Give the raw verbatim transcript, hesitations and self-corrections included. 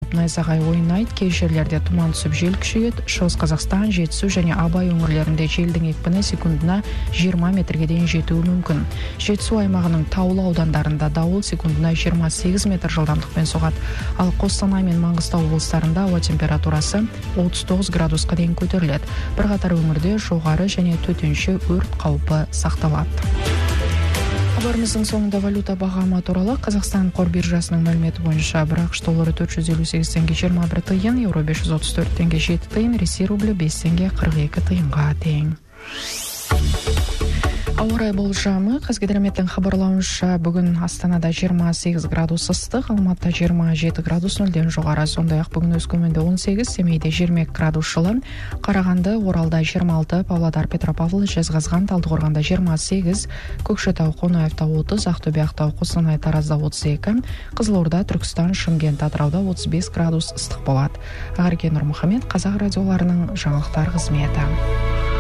найзағай ойнайды, кей жерлерде тұман түсіп жел күшейеді. Шығыс Қазақстан, Жетісу және Абай өңірлерінде желдің екпіні секундына жиырма метрге дейін жетуі мүмкін. Жетісу аймағының таулы аудандарында дауыл секундына жиырма сегіз метр жылдамдықпен соғады. Ал Қостанай мен Маңғыстау облыстарында ауа температурасы отыз тоғыз градусқа дейін көтеріледі. Бірқатар өңірде жоғары және төтенше өрт қаупі сақталады. Хабарымыздың соңында валюта бағамы туралы. Қазақстан қор биржасының мәліметі бойынша бір ақш доллары төрт жүз елу сегіз теңге жиырма бір тиын, еуро бес жүз отыз төрт теңге жеті тиын, Ресей рублі бес теңге қырық екі тиынға тең. Ауа райы болжамы. Қазгидрометтің хабарлауынша бүгін Астанада жиырма сегіз градус ыстық, Алматыда жиырма жеті градус нөлден жоғары. Сондай-ақ бүгін Өскеменде он сегіз, Семейде жиырма екі градус жылы, Қарағанды, Оралда жиырма алты, Павлодар, Петропавл, Жезқазған, Талдықорғанда жиырма сегіз, Көкшетау, Қонаевта отыз, Ақтөбе, Ақтау, Қостанай, Таразда отыз екі, Қызылорда, Түркістан, Шымкент, Атырауда отыз бес градус ыстық болады. Ақерке Нұрмұхамед, Қазақ радиоларының жаңалықтар қызметі.